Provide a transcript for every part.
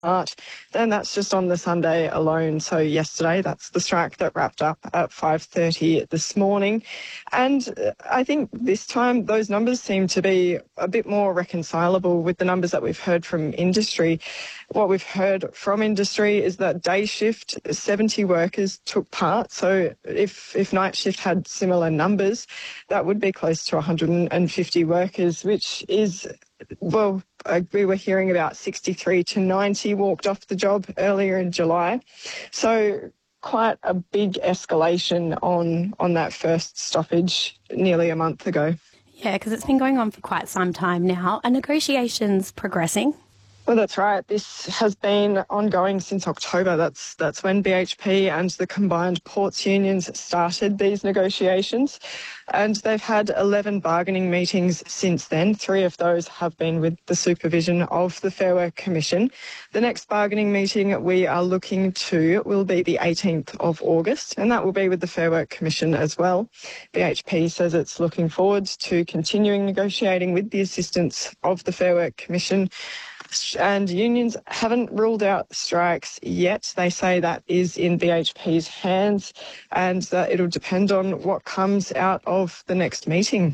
March. Then that's just on the Sunday alone. So yesterday, that's the strike that wrapped up at 5:30 this morning. And I think this time those numbers seem to be a bit more reconcilable with the numbers that we've heard from industry. What we've heard from industry is that day shift, 70 workers took part. So if night shift had similar numbers, that would be close to 150 workers, which is, well, we were hearing about 63 to 90 walked off the job earlier in July. So quite a big escalation on that first stoppage nearly a month ago. Yeah, because it's been going on for quite some time now. Are negotiations progressing? Well, that's right. This has been ongoing since October. That's when BHP and the combined ports unions started these negotiations. And they've had 11 bargaining meetings since then. 3 of those have been with the supervision of the Fair Work Commission. The next bargaining meeting we are looking to will be the 18th of August, and that will be with the Fair Work Commission as well. BHP says it's looking forward to continuing negotiating with the assistance of the Fair Work Commission. And unions haven't ruled out strikes yet. They say that is in BHP's hands and that it'll depend on what comes out of the next meeting.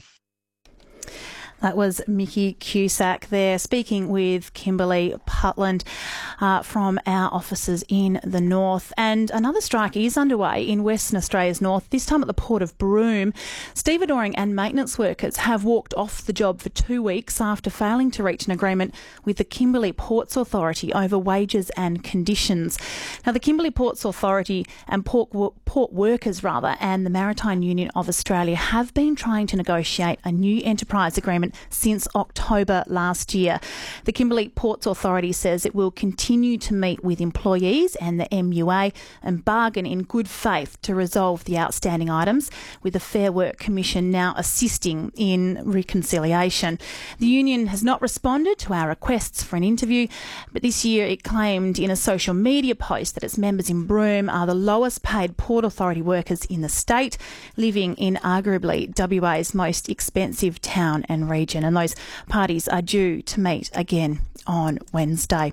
That was Mickey Cusack there speaking with Kimberly Putland from our offices in the north. And another strike is underway in Western Australia's north, this time at the Port of Broome. Stevedoring and maintenance workers have walked off the job for 2 weeks after failing to reach an agreement with the Kimberley Ports Authority over wages and conditions. Now, the Kimberley Ports Authority and port workers and the Maritime Union of Australia have been trying to negotiate a new enterprise agreement since October last year. The Kimberley Ports Authority says it will continue to meet with employees and the MUA and bargain in good faith to resolve the outstanding items, with the Fair Work Commission now assisting in reconciliation. The union has not responded to our requests for an interview, but this year it claimed in a social media post that its members in Broome are the lowest paid Port Authority workers in the state, living in arguably WA's most expensive town and region. And those parties are due to meet again on Wednesday.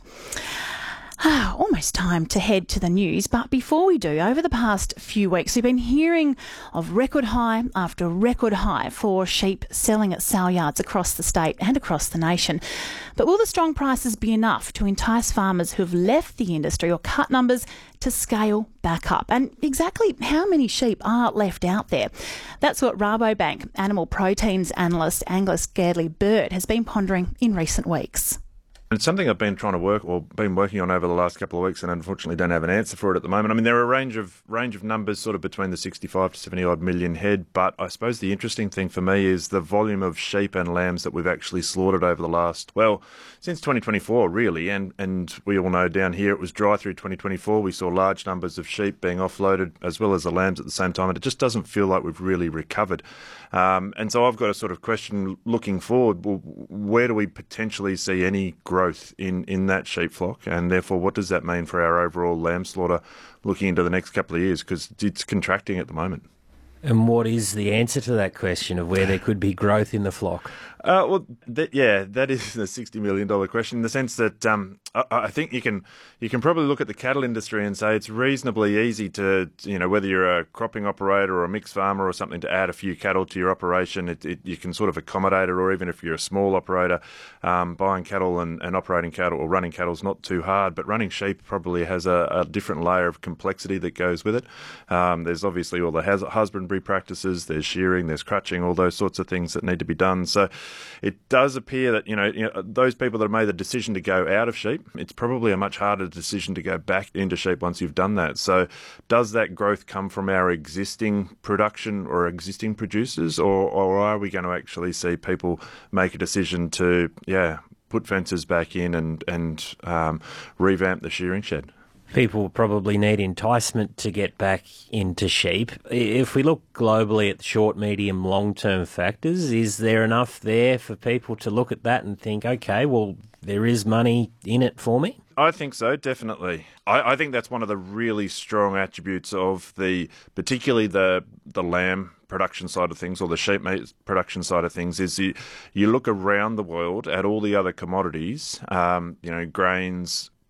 Almost time to head to the news, but before we do, over the past few weeks we've been hearing of record high after record high for sheep selling at sale yards across the state and across the nation. But will the strong prices be enough to entice farmers who've left the industry or cut numbers to scale back up? And exactly how many sheep are left out there? That's what Rabobank animal proteins analyst Angus Gadley-Burt has been pondering in recent weeks. It's something I've been been working on over the last couple of weeks, and unfortunately don't have an answer for it at the moment. I mean, there are a range of numbers sort of between the 65 to 70 odd million head, but I suppose the interesting thing for me is the volume of sheep and lambs that we've actually slaughtered over the last, since 2024 really, and we all know down here it was dry through 2024. We saw large numbers of sheep being offloaded as well as the lambs at the same time, and it just doesn't feel like we've really recovered. And so I've got a sort of question looking forward, well, where do we potentially see any growth in that sheep flock, and therefore what does that mean for our overall lamb slaughter looking into the next couple of years, because it's contracting at the moment. And what is the answer to that question of where there could be growth in the flock? That is the $60 million question, in the sense that I think you can probably look at the cattle industry and say it's reasonably easy to, whether you're a cropping operator or a mixed farmer or something, to add a few cattle to your operation. You can sort of accommodate it, or even if you're a small operator, buying cattle and operating cattle or running cattle is not too hard, but running sheep probably has a different layer of complexity that goes with it. There's obviously all the husbandry practices, there's shearing, there's crutching, all those sorts of things that need to be done. So it does appear that, those people that have made the decision to go out of sheep, it's probably a much harder decision to go back into sheep once you've done that. So does that growth come from our existing production or existing producers, or are we going to actually see people make a decision to, put fences back in and revamp the shearing shed? People probably need enticement to get back into sheep. If we look globally at the short, medium, long-term factors, is there enough there for people to look at that and think, okay, well, there is money in it for me? I think so, definitely. I think that's one of the really strong attributes of particularly the lamb production side of things, or the sheep meat production side of things, is you look around the world at all the other commodities, grains,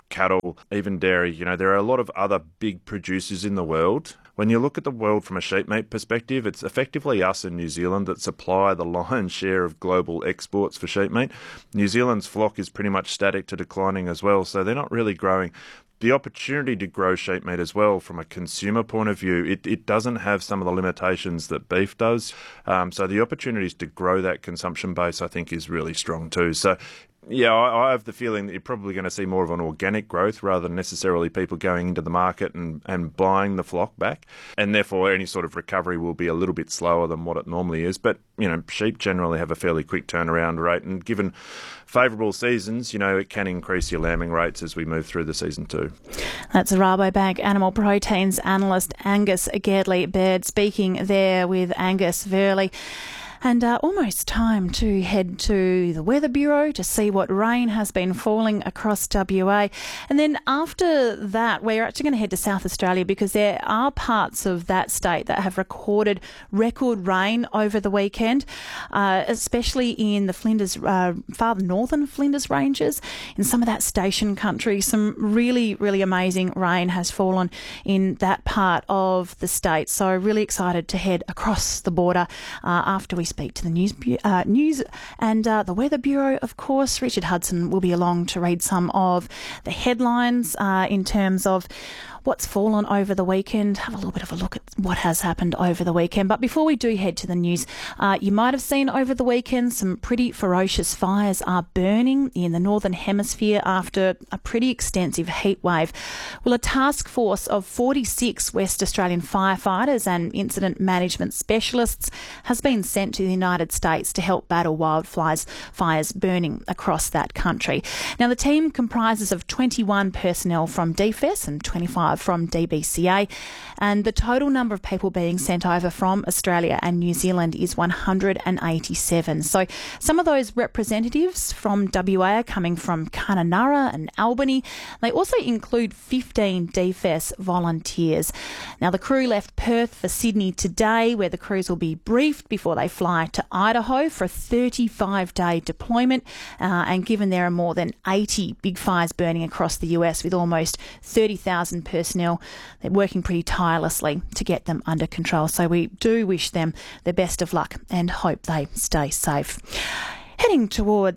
cattle, even dairy. There are a lot of other big producers in the world. When you look at the world from a sheep meat perspective, it's effectively us in New Zealand that supply the lion's share of global exports for sheep meat. New Zealand's flock is pretty much static to declining as well, so they're not really growing. The opportunity to grow sheep meat as well from a consumer point of view, it doesn't have some of the limitations that beef does. So the opportunities to grow that consumption base, I think, is really strong too. So yeah, I have the feeling that you're probably going to see more of an organic growth rather than necessarily people going into the market and buying the flock back. And therefore, any sort of recovery will be a little bit slower than what it normally is. But, sheep generally have a fairly quick turnaround rate. And given favourable seasons, it can increase your lambing rates as we move through the season too. That's Rabobank Animal Proteins analyst Angus Gedley-Baird speaking there with Angus Verley. And almost time to head to the Weather Bureau to see what rain has been falling across WA. And then after that, we're actually going to head to South Australia because there are parts of that state that have recorded record rain over the weekend, especially in the Flinders, far northern Flinders Ranges. In some of that station country, some really, really amazing rain has fallen in that part of the state. So really excited to head across the border after we speak to the news and the Weather Bureau, of course. Richard Hudson will be along to read some of the headlines in terms of what's fallen over the weekend, have a little bit of a look at what has happened over the weekend. But before we do head to the news, you might have seen over the weekend some pretty ferocious fires are burning in the Northern Hemisphere after a pretty extensive heat wave. Well, a task force of 46 West Australian firefighters and incident management specialists has been sent to the United States to help battle fires burning across that country. Now, the team comprises of 21 personnel from DFES and 25 from DBCA, and the total number of people being sent over from Australia and New Zealand is 187. So some of those representatives from WA are coming from Kununurra and Albany. They also include 15 DFES volunteers. Now, the crew left Perth for Sydney today, where the crews will be briefed before they fly to Idaho for a 35-day deployment. And given there are more than 80 big fires burning across the US with almost 30,000 personnel, they're working pretty tirelessly to get them under control. So we do wish them the best of luck and hope they stay safe. Heading towards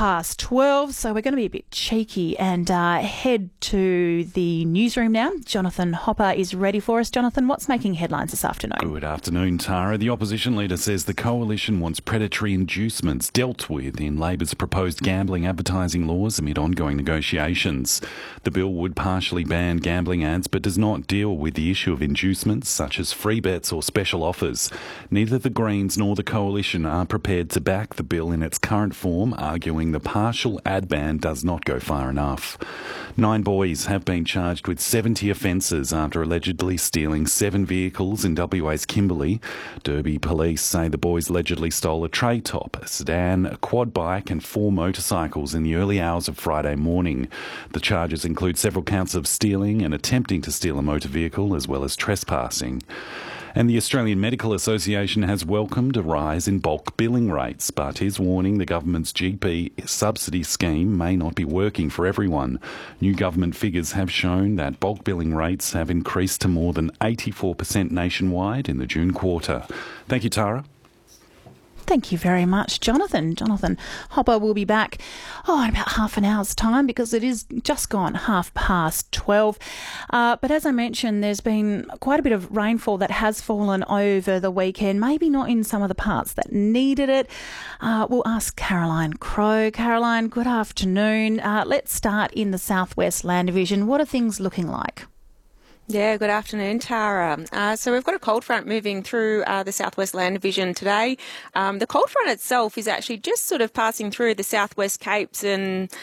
12:30, so we're going to be a bit cheeky and head to the newsroom now. Jonathan Hopper is ready for us. Jonathan, what's making headlines this afternoon? Good afternoon, Tara. The opposition leader says the coalition wants predatory inducements dealt with in Labor's proposed gambling advertising laws amid ongoing negotiations. The bill would partially ban gambling ads but does not deal with the issue of inducements such as free bets or special offers. Neither the Greens nor the coalition are prepared to back the bill in its current form, arguing the partial ad ban does not go far enough. 9 boys have been charged with 70 offences after allegedly stealing 7 vehicles in WA's Kimberley. Derby police say the boys allegedly stole a tray top, a sedan, a quad bike and 4 motorcycles in the early hours of Friday morning. The charges include several counts of stealing and attempting to steal a motor vehicle, as well as trespassing. And the Australian Medical Association has welcomed a rise in bulk billing rates, but is warning the government's GP subsidy scheme may not be working for everyone. New government figures have shown that bulk billing rates have increased to more than 84% nationwide in the June quarter. Thank you, Tara. Thank you very much, Jonathan. Jonathan Hopper will be back in about half an hour's time because it is just gone 12:30. But as I mentioned, there's been quite a bit of rainfall that has fallen over the weekend, maybe not in some of the parts that needed it. We'll ask Caroline Crowe. Caroline, good afternoon. Let's start in the Southwest Land Division. What are things looking like? Yeah, good afternoon, Tara. So we've got a cold front moving through the Southwest Land Division today. The cold front itself is actually just sort of passing through the Southwest Capes and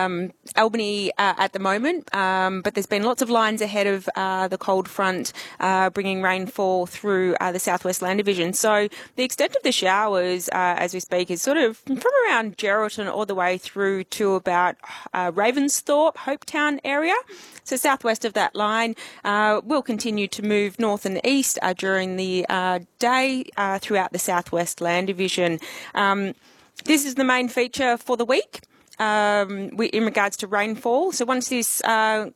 Albany at the moment, but there's been lots of lines ahead of the cold front bringing rainfall through the Southwest Land Division. So the extent of the showers as we speak is sort of from around Geraldton all the way through to about Ravensthorpe, Hopetown area. So southwest of that line will continue to move north and east during the day throughout the Southwest Land Division. This is the main feature for the week. in regards to rainfall. So once this